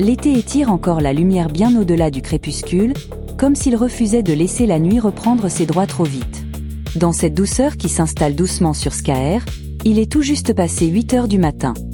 L'été étire encore la lumière bien au-delà du crépuscule, comme s'il refusait de laisser la nuit reprendre ses droits trop vite. Dans cette douceur qui s'installe doucement sur Skaer, il est tout juste passé 8 heures du matin.